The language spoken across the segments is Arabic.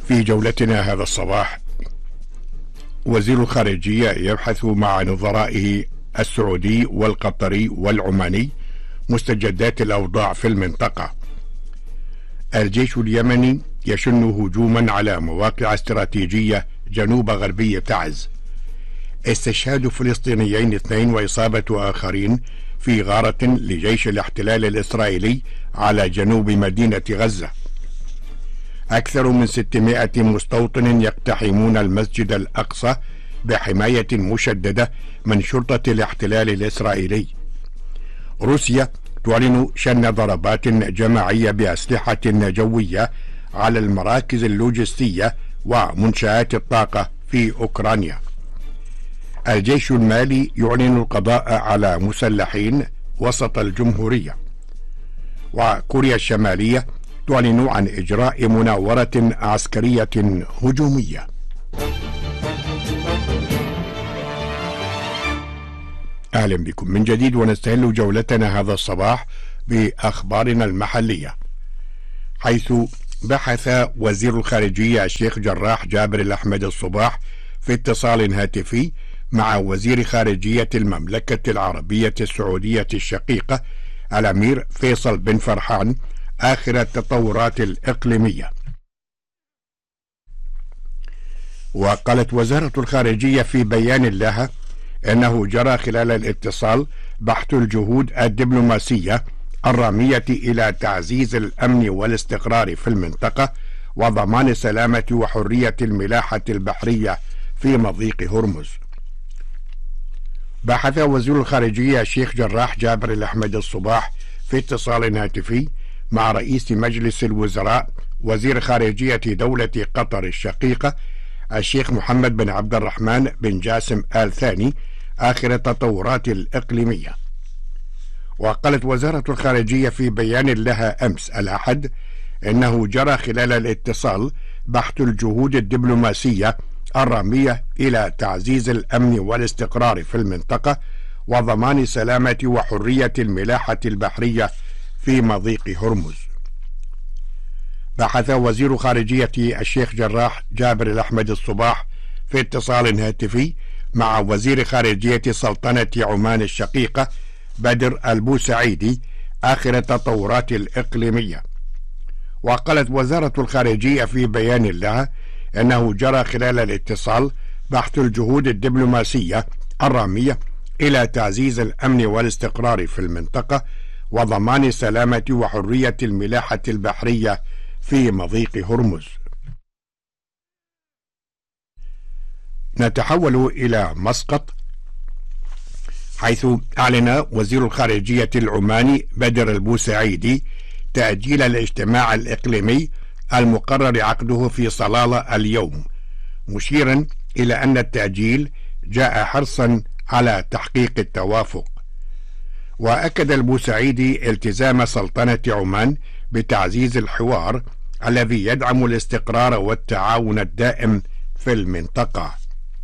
في جولتنا هذا الصباح، وزير الخارجية يبحث مع نظرائه السعودي والقطري والعماني مستجدات الأوضاع في المنطقة. الجيش اليمني يشن هجوما على مواقع استراتيجية جنوب غربي تعز. استشهاد فلسطينيين 2 وإصابة آخرين في غارة لجيش الاحتلال الإسرائيلي على جنوب مدينة غزة. أكثر من 600 مستوطن يقتحمون المسجد الأقصى بحماية مشددة من شرطة الاحتلال الإسرائيلي. روسيا تعلن شن ضربات جماعية بأسلحة جوية على المراكز اللوجستية ومنشآت الطاقة في أوكرانيا. الجيش المالي يعلن القضاء على مسلحين وسط الجمهورية. وكوريا الشمالية تعلن عن إجراء مناورة عسكرية هجومية. أهلا بكم من جديد، ونستهل جولتنا هذا الصباح بأخبارنا المحلية، حيث بحث وزير الخارجية الشيخ جراح جابر الأحمد الصباح في اتصال هاتفي مع وزير خارجية المملكة العربية السعودية الشقيقة الأمير فيصل بن فرحان آخر التطورات الإقليمية. وقالت وزارة الخارجية في بيان لها إنه جرى خلال الاتصال بحث الجهود الدبلوماسية الرامية إلى تعزيز الأمن والاستقرار في المنطقة وضمان سلامة وحرية الملاحة البحرية في مضيق هرمز. بحث وزير الخارجية الشيخ جراح جابر الأحمد الصباح في اتصال هاتفي مع رئيس مجلس الوزراء وزير خارجية دولة قطر الشقيقة الشيخ محمد بن عبد الرحمن بن جاسم آل ثاني آخر التطورات الإقليمية. وقالت وزارة الخارجية في بيان لها أمس الأحد إنه جرى خلال الاتصال بحث الجهود الدبلوماسية الرامية إلى تعزيز الأمن والاستقرار في المنطقة وضمان سلامة وحرية الملاحة البحرية في مضيق هرمز. بحث وزير خارجية الشيخ جراح جابر الأحمد الصباح في اتصال هاتفي مع وزير خارجية سلطنة عمان الشقيقة بدر البوسعيدي آخر التطورات الإقليمية. وقالت وزارة الخارجية في بيان لها أنه جرى خلال الاتصال بحث الجهود الدبلوماسية الرامية إلى تعزيز الأمن والاستقرار في المنطقة وضمان سلامة وحرية الملاحة البحرية في مضيق هرمز. نتحول إلى مسقط، حيث أعلن وزير الخارجية العماني بدر البوسعيدي تأجيل الاجتماع الإقليمي المقرر عقده في صلالة اليوم، مشيرا إلى أن التأجيل جاء حرصا على تحقيق التوافق. وأكد البوسعيدي التزام سلطنة عمان بتعزيز الحوار الذي يدعم الاستقرار والتعاون الدائم في المنطقة.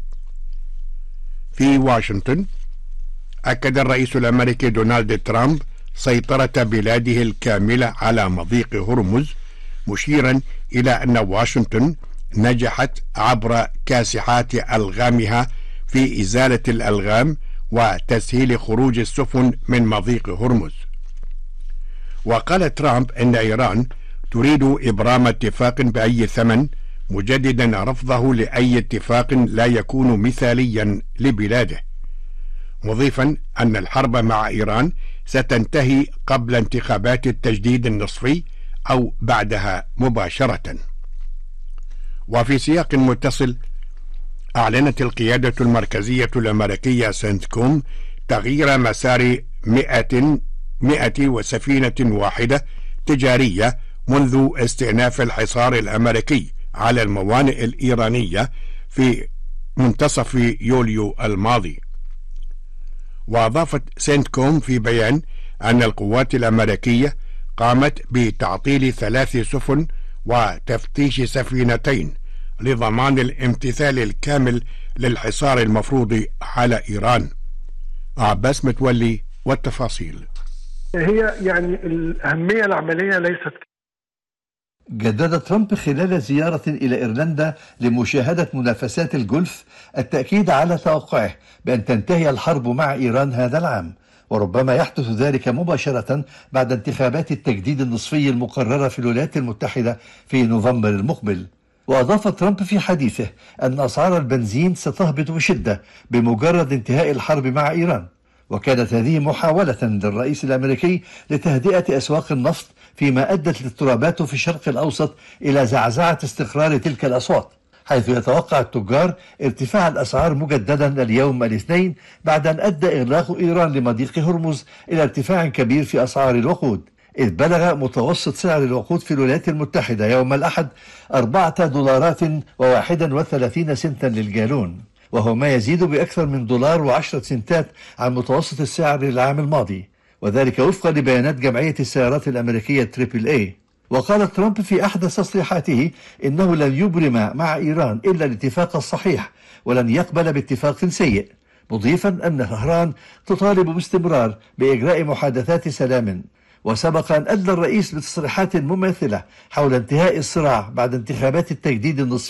في واشنطن، أكد الرئيس الأمريكي دونالد ترامب سيطرة بلاده الكاملة على مضيق هرمز، مشيرا إلى أن واشنطن نجحت عبر كاسحات ألغامها في إزالة الألغام وتسهيل خروج السفن من مضيق هرمز. وقال ترامب إن إيران تريد إبرام اتفاق بأي ثمن، مجددا رفضه لأي اتفاق لا يكون مثاليا لبلاده، مضيفا أن الحرب مع إيران ستنتهي قبل انتخابات التجديد النصفي أو بعدها مباشرة. وفي سياق متصل، أعلنت القيادة المركزية الأمريكية سنتكوم تغيير مسار 100 وسفينة واحدة تجارية منذ استئناف الحصار الأمريكي على الموانئ الإيرانية في منتصف يوليو الماضي. وأضافت سنتكوم في بيان أن القوات الأمريكية قامت بتعطيل 3 سفن وتفتيش سفينتين لضمان الامتثال الكامل للحصار المفروض على إيران. عباس متولي والتفاصيل. هي يعني الأهمية العملية ليست جدد ترامب خلال زيارة إلى إيرلندا لمشاهدة منافسات الجولف التأكيد على توقعه بأن تنتهي الحرب مع إيران هذا العام، وربما يحدث ذلك مباشرة بعد انتخابات التجديد النصفي المقررة في الولايات المتحدة في نوفمبر المقبل. وأضاف ترامب في حديثه أن أسعار البنزين ستهبط بشدة بمجرد انتهاء الحرب مع إيران، وكانت هذه محاولة للرئيس الأمريكي لتهدئة أسواق النفط، فيما أدت الاضطرابات في الشرق الأوسط إلى زعزعة استقرار تلك الأصوات، حيث يتوقع التجار ارتفاع الأسعار مجددا اليوم الاثنين بعد أن أدى إغلاق إيران لمضيق هرمز إلى ارتفاع كبير في أسعار الوقود، إذ بلغ متوسط سعر الوقود في الولايات المتحدة يوم الأحد $4.31 للجالون، وهو ما يزيد بأكثر من $1.10 عن متوسط السعر للعام الماضي، وذلك وفقا لبيانات جمعية السيارات الأمريكية AAA. وقال ترامب في أحدث تصريحاته إنه لن يبرم مع إيران إلا الاتفاق الصحيح ولن يقبل باتفاق سيء، مضيفا أن طهران تطالب باستمرار بإجراء محادثات سلام. وسبق أن أدلى الرئيس بتصريحات مماثلة حول انتهاء الصراع بعد انتخابات التجديد النصفي